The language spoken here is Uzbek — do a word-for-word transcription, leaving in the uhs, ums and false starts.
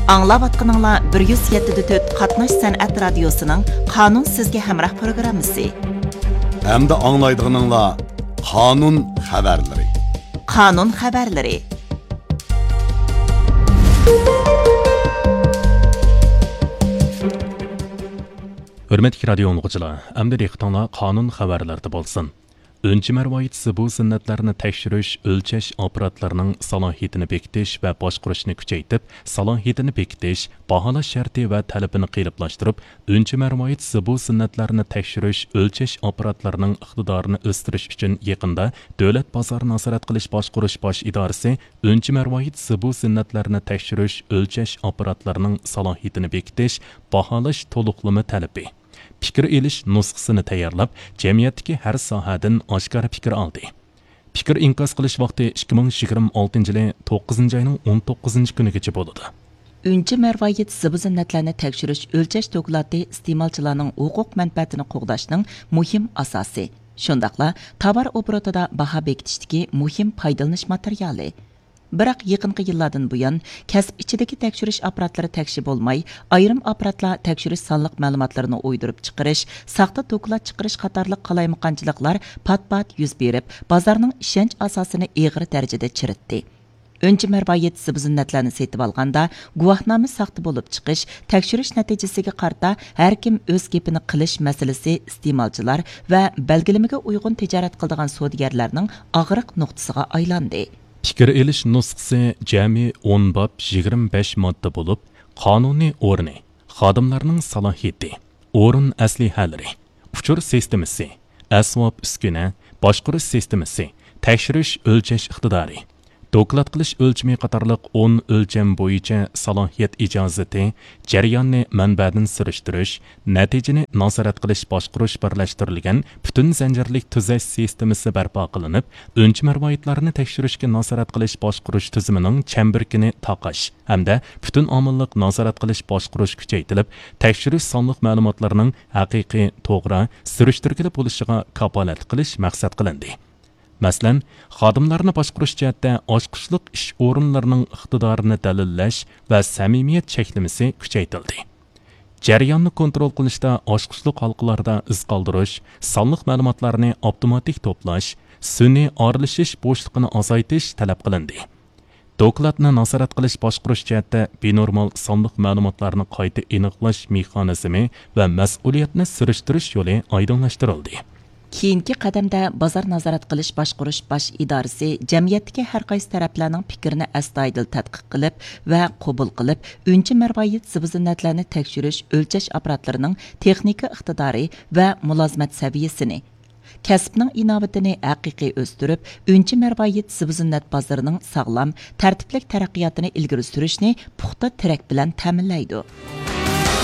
Аңлаватқаныңла bir yuz yetti nöqta to'rt Qatnash San'at Radiosu'nun Qanun Sizge Hamrah programmasi. Hamda аңлайдығаныңla Qanun xabarlari. Qanun xabarlari. Hürmetli radio oğucular, hamda diqqətinizə qanun xəbərləri bolsun. Öncü mərvayətisi bu sünnətlərini təkşiriş, ölçəş aparatlarının salahiyetini bekitiş və başquruşunu küçəytib, salahiyetini bekitiş, bahalaş şərti və tələbini qeyliblashtirib, öncü mərvayətisi bu sünnətlərini təkşiriş, ölçəş aparatlarının iqtidarını östürüş üçün yaqında Dövlət Bazar Nazarat qilish başquruş baş idarəsi öncü mərvayətisi bu sünnətlərini təkşiriş, ölçəş aparatlarının salahiyetini bekitiş, bahalaş toluqlama tələbi. Fikir elish nusxasini tayyorlab, jamiyatdagi har sohadan oshkora fikr oldi. Fikr inqos qilish vaqti ikki ming yigirma oltinchi yil to'qqizinchi oyning o'n to'qqizinchi kunigacha bo'ladi. Öncü mərvayət zibu zinnətlərini təkşiriş, ölçəş dokulatı iste'molchilarning huquq manfaatini qo'g'dashning muhim asosi. Shundaqla tovar oborotida baho bekitishdagi muhim foydalanish materiali. Biroq yaqinqi yillardan buyon kasb ichidagi tekshirish aparatlari tekshi bo'lmay, ayrim aparatlar tekshirish sonliq ma'lumotlarini o'ydirib chiqarish, saxta dokulat chiqarish qatorliq qalaymaqonchiliklar pat-pat yuz berib, bozorning ishonch asosini og'ir darajada chiritdi. Öncü mərvayət zibu zinnətlərini setib alğanda, guvohnoma saxta bo'lib chiqish, tekshirish natijasiga qarta har kim o'z gapini qilish masalasi iste'molchilar va belgilamaga uyg'un tijorat qiladigan savdogarlarning og'riq nuqtasiga aylandi. Fikir elish nusxasi jami o'n bob yigirma besh modda bo'lib, qonuniy o'rni, xodimlarning salohiyati, o'rin aslihalari, uchur sistemasi, asbob uskuna, boshqarish sistemasi, tekshirish o'lchash iqtidori, doklat qilish o'lchami qatorliq o'n o'lcham bo'yicha salohiyat ijozati, jarayonni manbadan surishtirish, natijani nazorat qilish boshqarish birlashtirilgan butun zanjirlik tuzash sistemasi barpo qilinib, o'nchi marvoyatlarni tekshirishga nazorat qilish boshqarish tizimining chamberkini taqash hamda butun omillik nazorat qilish boshqarish kuchaytirilib, tekshirish sonliq ma'lumotlarning haqiqiy, to'g'ri, surishtirgili bo'lishiga kafolat qilish maqsad qilindi. Masalan, xodimlarni boshqarish jihatda oshqushliq ish o'rinlarining iqtidorini dalillash va samimiyat cheklamasi kuchaytirildi. Jarayonni kontrol qilishda oshqushliq halqalarda iz qoldirish, sonliq ma'lumotlarni avtomatik to'plash, sun'iy oralashish bo'shliqini azaytish talab qilindi. Dokladni nazorat qilish boshqarish jihatda benormal sonliq ma'lumotlarni qayta aniqlash mexanizmi va mas'uliyatni surishtirish yo'li oydinlashtirildi. Keyingi qadamda bozor nazorat qilish boshqarish bosh idorasi jamiyatdagi har qaysi taraflarning fikrini astoydil tadqiq qilib va qabul qilib, o'nchi mərvayət zibu zinnətlərini tekshirish, o'lchash aparatlarining texnika iqtidori va mulozimat saviyasini, kasbning inovatini haqiqiy o'stirib, o'nchi mərvayət zibu zinnat bozorining sog'lom, tartibli taraqqiyotini ilgari surishni puxta tirak bilan ta'minlaydi.